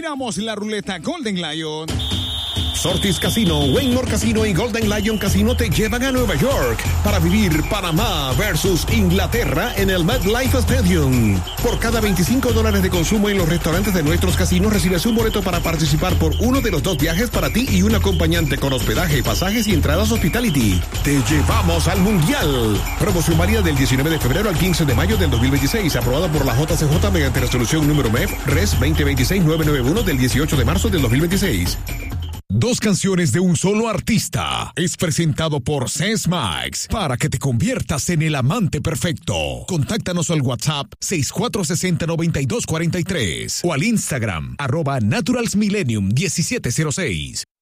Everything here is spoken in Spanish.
giramos la ruleta Golden Lion. Sortis Casino, Waymore Casino y Golden Lion Casino te llevan a Nueva York para vivir Panamá versus Inglaterra en el MetLife Stadium. Por cada $25 de consumo en los restaurantes de nuestros casinos recibes un boleto para participar por uno de los 2 viajes para ti y un acompañante con hospedaje, pasajes y entradas hospitality. Te llevamos al Mundial. Promoción válida del 19 de febrero al 15 de mayo del 2026, aprobada por la JCJ mediante resolución número MEF Res 2026-991 del 18 de marzo del 2026. 2 canciones de un solo artista. Es presentado por Sesmax para que te conviertas en el amante perfecto. Contáctanos al WhatsApp 6460-9243 o al Instagram @naturalsmillennium1706.